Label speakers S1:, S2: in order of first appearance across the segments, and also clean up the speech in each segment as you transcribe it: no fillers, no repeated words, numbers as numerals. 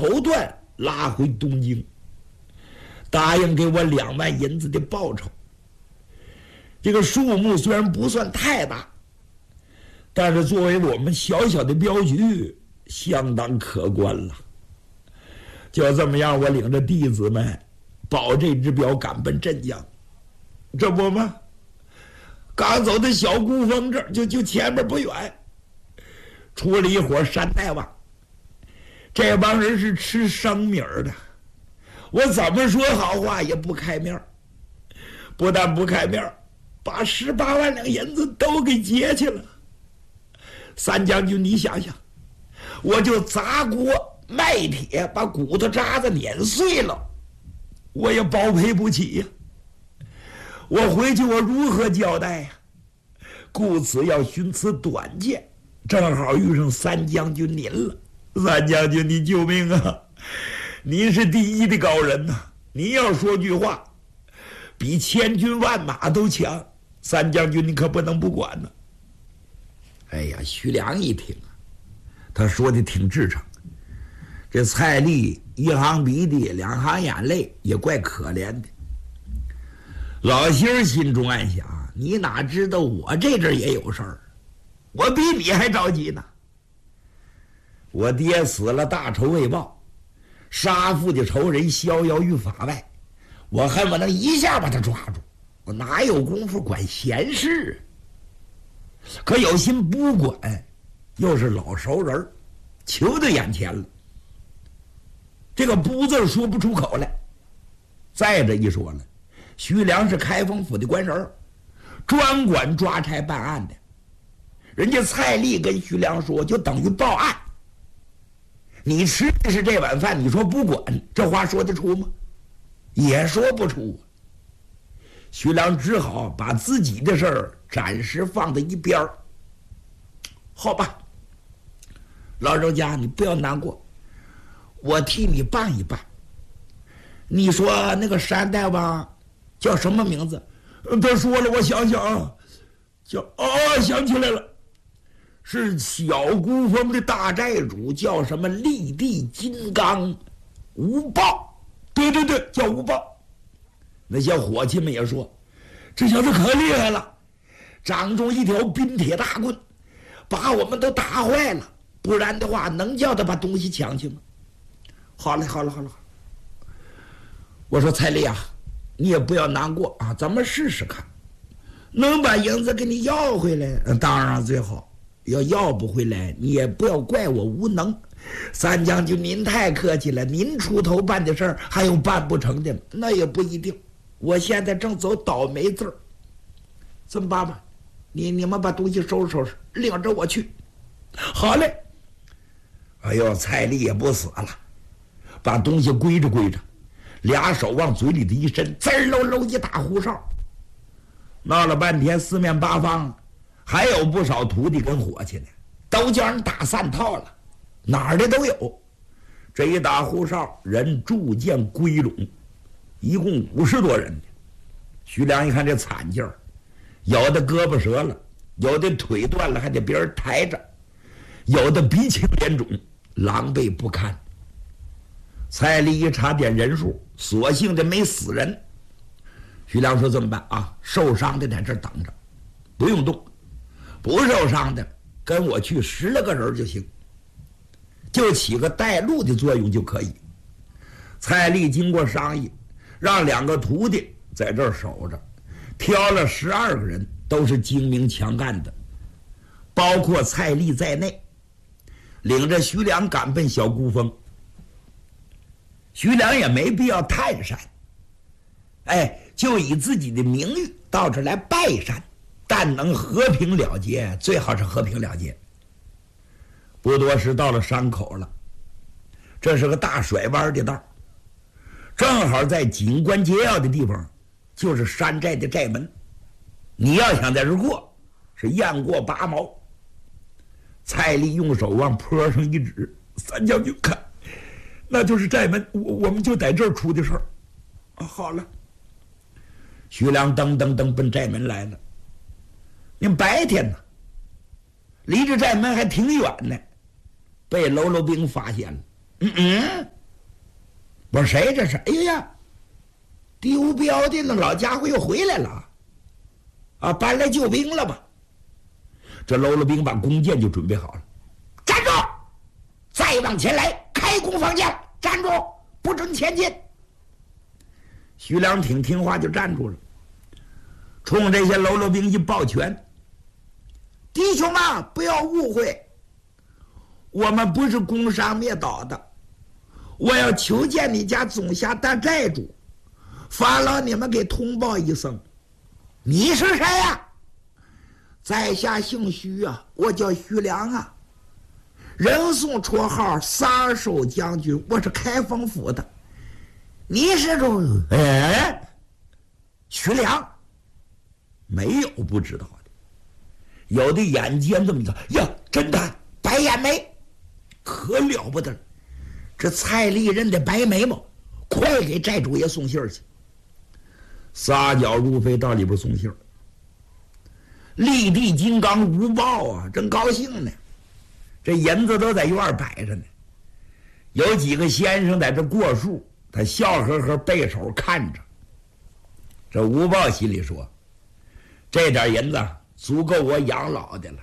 S1: 口段拉回东京，答应给我2万银子的报酬。这个数目虽然不算太大，但是作为我们小小的镖局，相当可观了。就这么样，我领着弟子们保这只镖赶奔镇江。这不吗？刚走到小孤峰这儿，就前面不远，出了一伙山大王。这帮人是吃生米的，我怎么说好话也不开面，不但不开面，把18万两银子都给劫去了。三将军，你想想，我就砸锅卖铁，把骨头渣子碾碎了，我也包赔不起呀。我回去我如何交代呀？故此要寻此短见，正好遇上三将军您了。三将军，你救命啊！您是第一的高人呐，您要说句话，比千军万马都强。三将军，你可不能不管呢。哎呀，徐良一听啊，他说的挺至诚。这蔡丽一行鼻涕2行眼泪，也怪可怜的。老心心中暗想，你哪知道我这阵也有事儿，我比你还着急呢。我爹死了，大仇未报，杀父的仇人逍遥于法外，我恨不能一下把他抓住，我哪有功夫管闲事？可有心不管，又是老熟人，求到眼前了，这个不字说不出口来。再者一说了，徐良是开封府的官人，专管抓差办案的，人家蔡丽跟徐良说，就等于报案。你吃的是这碗饭，你说不管，这话说得出吗？也说不出。徐良只好把自己的事儿暂时放在一边儿。好吧，老人家，你不要难过，我替你办一办。你说那个山大王叫什么名字？他说了，我想想啊，想起来了，是小孤峰的大寨主，叫什么立地金刚吴豹。对，叫吴豹。那些伙计们也说，这小子可厉害了，掌中一条冰铁大棍，把我们都打坏了，不然的话能叫他把东西抢去吗？好了，我说蔡丽啊，你也不要难过啊，咱们试试看，能把银子给你要回来，当然最好。要不回来，你也不要怪我无能。三将军您太客气了，您出头办的事儿还有办不成的，那也不一定。我现在正走倒霉字儿，这么办吧，你们把东西收拾收拾，领着我去。好嘞。哎呦，蔡丽也不死了，把东西归着，俩手往嘴里的一伸，滋儿喽喽一打胡哨。闹了半天，四面八方还有不少徒弟跟伙计呢，都叫人打散套了，哪儿的都有。这一打胡哨，人逐渐归拢，一共50多人。徐良一看这惨劲儿，有的胳膊折了，有的腿断了，还得别人抬着，有的鼻青脸肿，狼狈不堪。蔡丽一查点人数，所幸的没死人。徐良说：“怎么办啊？受伤的在这儿等着，不用动；不受伤的跟我去10来个人就行，就起个带路的作用就可以。”蔡丽经过商议，让2个徒弟在这儿守着，挑了12个人，都是精明强干的，包括蔡丽在内，领着徐良赶奔小孤峰。徐良也没必要探山，就以自己的名誉到这儿来拜山，但能和平了结，最好是和平了结。不多时到了山口了，这是个大甩弯的道，正好在景观街要的地方，就是山寨的寨门。你要想在这儿过，是雁过拔毛。蔡丽用手往坡上一指：“三将军看，那就是寨门，我们就在这儿出的事儿。”好了。徐良噔噔噔奔寨门来了。因白天呢，离这寨门还挺远呢，被喽啰兵发现了。 我说谁这是？哎呀，丢标的那老家伙又回来了，啊，搬来救兵了吧？这喽啰兵把弓箭就准备好了，站住！再往前来，开弓放箭！站住，不准前进！徐良挺听话就站住了，冲这些喽啰兵一抱拳：“弟兄们，不要误会，我们不是攻杀灭岛的，我要求见你家总辖大寨主，烦劳你们给通报一声。你是谁呀？”在下姓徐啊，我叫徐良啊，人送绰号撒手将军，我是开封府的。你是中徐良？没有不知道的，有的眼尖这么一看，呀，侦探白眼眉，可了不得了，这蔡丽人的白眉毛，快给寨主爷送信去。撒脚入飞到里边送信。立地金刚吴豹啊，真高兴呢，这银子都在院摆着呢。有几个先生在这过数，他笑呵呵背手看着。这吴豹心里说：“这点银子足够我养老的了。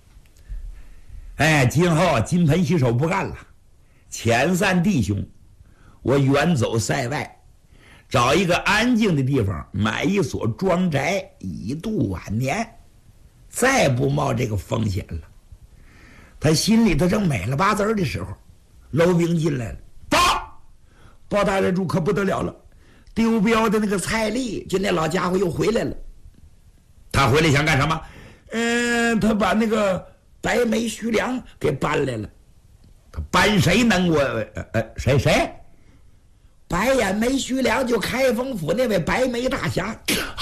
S1: 哎，今后金盆洗手不干了，遣散弟兄，我远走塞外，找一个安静的地方，买一所庄宅，以度晚年。再不冒这个风险了。”他心里头正美了巴滋的时候，楼兵进来了，包大人主可不得了了，丢标的那个蔡丽，就那老家伙又回来了。他回来想干什么？他把那个白眉徐良给搬来了。他搬谁能过？谁？白眼眉徐良，就开封府那位白眉大侠。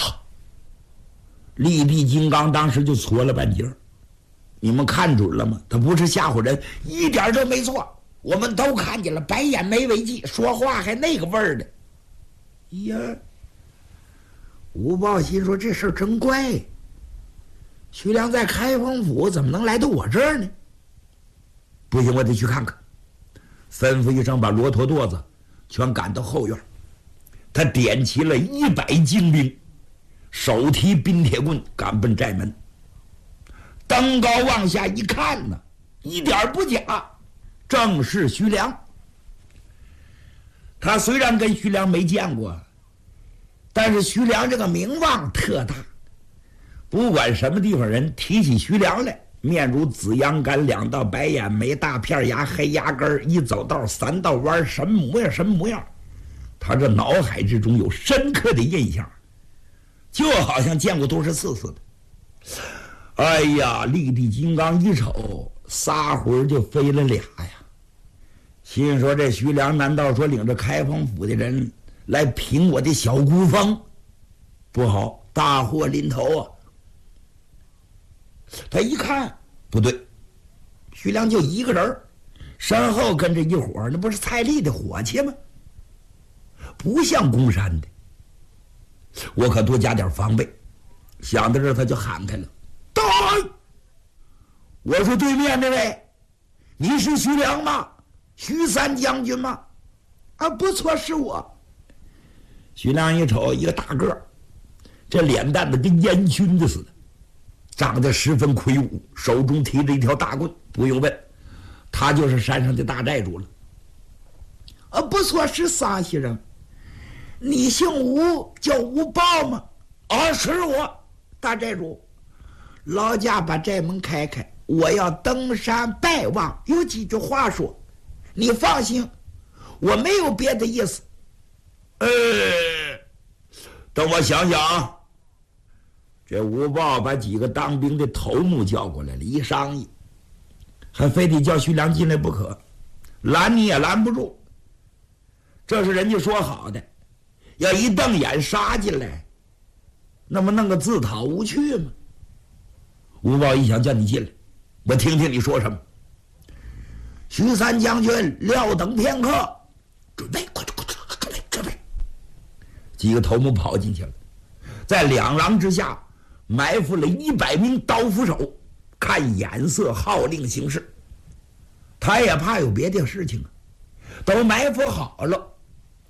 S1: 立地金刚当时就搓了半截。你们看准了吗？他不是吓唬人，一点都没错。我们都看见了，白眼眉为髻，说话还那个味儿的。呀，吴豹心说这事儿真怪。徐良在开封府，怎么能来到我这儿呢？不行，我得去看看。吩咐一声，把骆驼垛子全赶到后院。他点齐了100精兵，手提冰铁棍，赶奔寨门。登高往下一看呢，一点不假，正是徐良。他虽然跟徐良没见过，但是徐良这个名望特大，不管什么地方人提起徐良来，面如紫阳干，2道白眼眉，大片牙，黑牙根，一走道3道弯，什么模样，他这脑海之中有深刻的印象，就好像见过多少次似的。哎呀，立地金刚一瞅，撒魂就飞了俩呀，心说这徐良难道说领着开封府的人来平我的小孤峰？不好，大祸临头啊！他一看不对，徐良就一个人，身后跟着一伙，那不是蔡丽的伙计吗？不像公山的，我可多加点防备。想到这他就喊开了：“到！”我说：“对面那位，你是徐良吗？徐三将军吗？”“啊，不错，是我。”徐良一瞅，一个大个儿，这脸蛋子跟烟熏的似的，长得十分魁梧，手中提着一条大棍。不用问，他就是山上的大寨主了。“啊，不错，是撒先生。你姓吴，叫吴豹吗？”“啊，是我，大寨主。劳驾把寨门开开，我要登山拜望，有几句话说。你放心，我没有别的意思。”“等我想想。”这吴豹把几个当兵的头目叫过来了，一商议，还非得叫徐良进来不可，拦你也拦不住。这是人家说好的，要一瞪眼杀进来，那么弄个自讨无趣吗？吴豹一想，叫你进来，我听听你说什么。徐三将军，料等片刻，准备，快准备。几个头目跑进去了，在两廊之下埋伏了100名刀斧手，看眼色号令行事。他也怕有别的事情啊，都埋伏好了，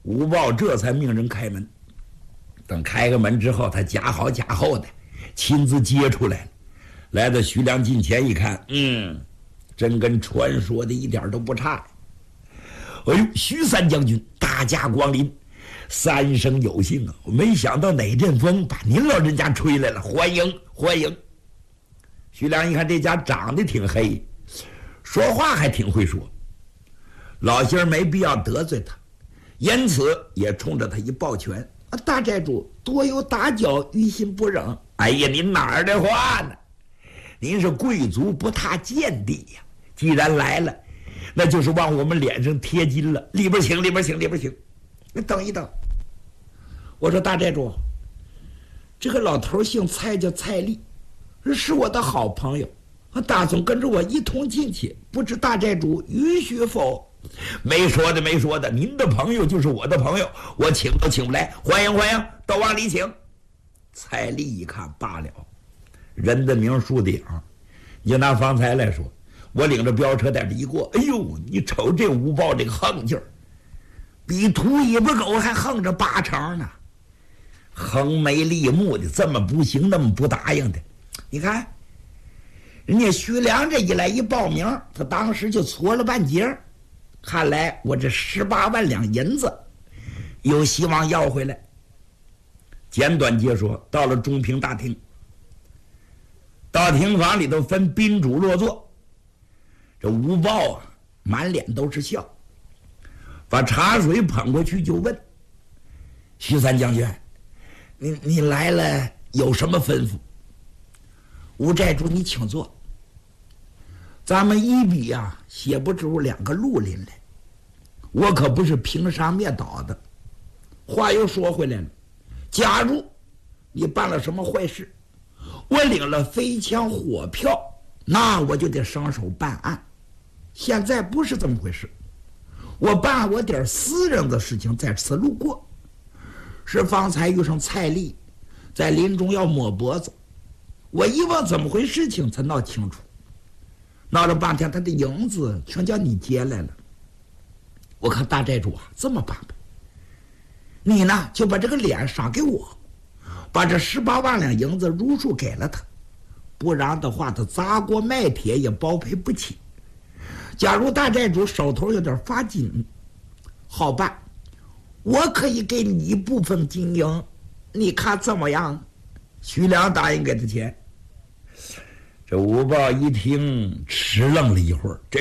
S1: 吴豹这才命人开门。等开个门之后，他夹好夹后的亲自接出来了。来到徐良近前一看，真跟传说的一点都不差。哎呦，徐三将军大驾光临，三生有幸啊！我没想到哪阵风把您老人家吹来了，欢迎欢迎。徐良一看这家长得挺黑，说话还挺会说，老星没必要得罪他，因此也冲着他一抱拳：“大寨主多有大教，于心不忍。”哎呀，您哪儿的话呢？您是贵族不踏贱地呀！既然来了，那就是往我们脸上贴金了。里边请，里边请，里边请。你等一等，我说大寨主，这个老头姓蔡，叫蔡立，是我的好朋友，打算跟着我一同进去，不知大寨主允许否？没说的，没说的，您的朋友就是我的朋友，我请都请不来，欢迎欢迎，都往里请。蔡立一看罢了，人的名树的影，你就拿方才来说，我领着飙车在这一过，哎呦，你瞅这吴豹这个横劲儿，比秃尾巴狗还横着8成呢，横眉立目的，这么不行那么不答应的。你看人家徐良这一来一报名，他当时就搓了半截，看来我这18万两银子有希望要回来。简短截说，到了中平大厅，到厅房里头分宾主落座。这吴豹啊，满脸都是笑，把茶水捧过去就问：“徐三将军，你来了有什么吩咐？”吴寨主，你请坐。咱们一笔啊，写不出2个绿林来。我可不是凭杀灭岛的。话又说回来了，假如你办了什么坏事，我领了飞枪火票，那我就得上手办案。现在不是这么回事，我办我点私人的事情，在此路过，是方才遇上蔡丽在林中要抹脖子，我一问怎么回事情才闹清楚，闹了半天他的银子全叫你接来了。我看大寨主啊，这么办吧，你呢就把这个脸赏给我，把这18万两银子如数给了他，不然的话他砸锅卖铁也包赔不起。假如大寨主手头有点发紧，好办，我可以给你一部分金银，你看怎么样？徐良答应给他钱。这吴豹一听，迟愣了一会儿，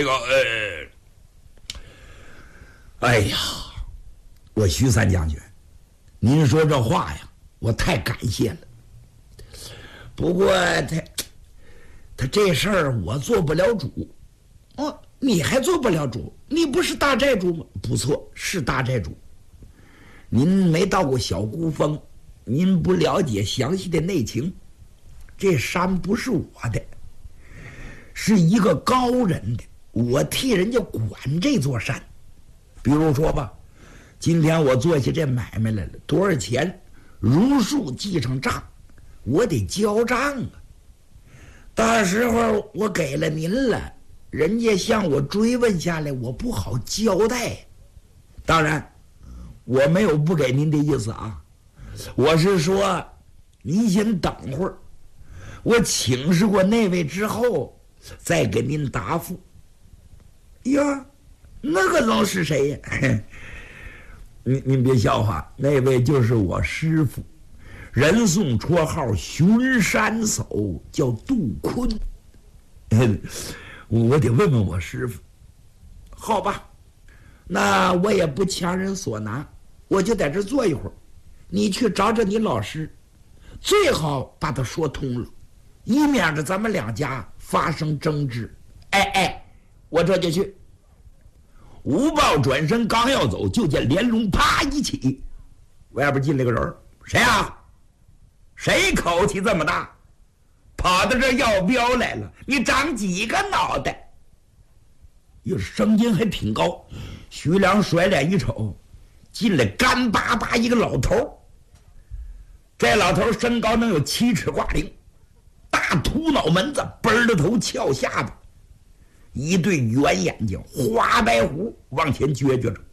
S1: 哎呀，我徐三将军，您说这话呀，我太感谢了。不过他这事儿我做不了主。你还做不了主？你不是大寨主吗？不错，是大寨主。您没到过小孤峰，您不了解详细的内情。这山不是我的，是一个高人的，我替人家管这座山。比如说吧，今天我做起这买卖来了，多少钱如数记上账，我得交账啊。到时候我给了您了，人家向我追问下来，我不好交代。当然我没有不给您的意思啊，我是说您先等会儿，我请示过那位之后再给您答复。呀，那个能是谁呀？您别笑话，那位就是我师傅，人送绰号巡山叟，叫杜坤。我得问问我师傅。好吧，那我也不强人所难，我就在这坐一会儿，你去找找你老师，最好把他说通了，以免着咱们2家发生争执。我这就去。吴豹转身刚要走，就见连龙啪一起，外边进来个人。谁啊？谁口气这么大，跑到这要镖来了？你长几个脑袋？哟，声音还挺高。徐良甩脸一瞅，进来干巴巴一个老头。这老头身高能有7尺挂零，大秃脑门子，奔着头翘下巴，一对圆眼睛，花白胡往前撅撅着。